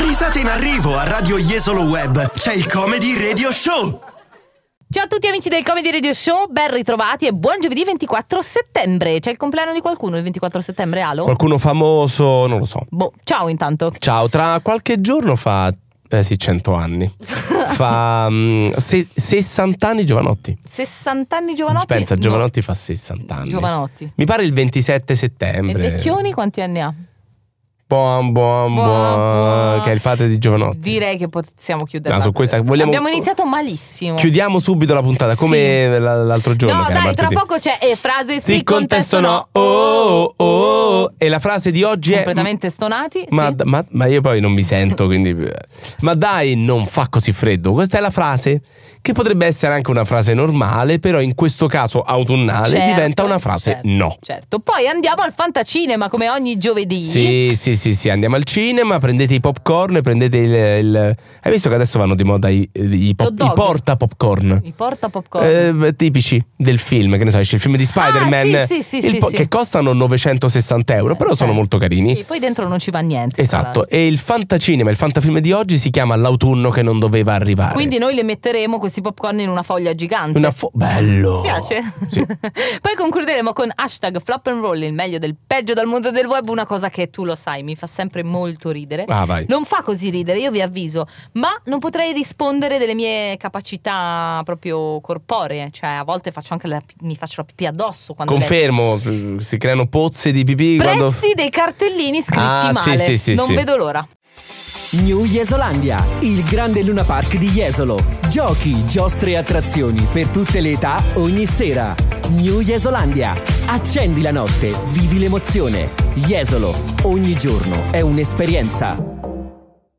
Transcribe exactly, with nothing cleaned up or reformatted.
Risate in arrivo a Radio Jesolo Web. C'è il Comedy Radio Show. Ciao a tutti amici del Comedy Radio Show, ben ritrovati e buon giovedì ventiquattro settembre. C'è il compleanno di qualcuno il ventiquattro settembre, Alo? Qualcuno famoso, non lo so. Boh, ciao intanto. Ciao, tra qualche giorno fa... Eh sì, cento anni. Fa um, se, sessanta anni Giovanotti. sessanta anni Giovanotti? Pensa, No. Giovanotti fa sessanta anni. Giovanotti. Mi pare il ventisette settembre. E Vecchioni quanti anni ha? Buon, buon, buon, buon. che è il padre di Giovanotti. Direi che possiamo chiudere. No, su questa vogliamo... Abbiamo iniziato malissimo. Chiudiamo subito la puntata, come Sì. l'altro giorno. No, che era dai, tra martedì. poco c'è e frase sì, Sì, contesto no. Oh, oh, oh. E la frase di oggi è... Completamente stonati. Ma, sì. ma, ma io poi non mi sento, quindi... Ma dai, non fa così freddo. Questa è la frase che potrebbe essere anche una frase normale, però in questo caso autunnale Certo, diventa una frase certo, no. Certo. Poi andiamo al Fantacinema come ogni giovedì. Sì, sì, sì, sì, andiamo al cinema, prendete i popcorn, prendete il... il... Hai visto che adesso vanno di moda i, i, pop, Hot dog. i porta popcorn? I porta popcorn. Eh, tipici del film, che ne so, esce il film di Spider-Man, Ah, sì, sì, sì, il sì, po- sì. che costano novecentosessanta euro, Eh, però sono certo. molto carini. Sì, poi dentro non ci va niente. tra Esatto, l'altro. e il Fantacinema, il Fantafilm di oggi si chiama L'autunno che non doveva arrivare. Quindi noi le metteremo questi popcorn in una foglia gigante. Una fo- bello. Mi piace? Sì. Poi concluderemo con hashtag flop and roll, il meglio del peggio dal mondo del web. Una cosa che tu lo sai, mi fa sempre molto ridere. Ah, vai. Non fa così ridere, io vi avviso, ma non potrei rispondere delle mie capacità proprio corporee. Cioè a volte faccio anche la, mi faccio la pipì addosso quando Confermo, si creano pozze di pipì leggo. quando... Prezzi dei cartellini scritti Ah, sì, male. sì, sì, non sì. vedo l'ora. New Jesolandia, il grande Luna Park di Jesolo. Giochi, giostre e attrazioni per tutte le età, ogni sera. New Jesolandia. Accendi la notte, vivi l'emozione. Jesolo, ogni giorno è un'esperienza.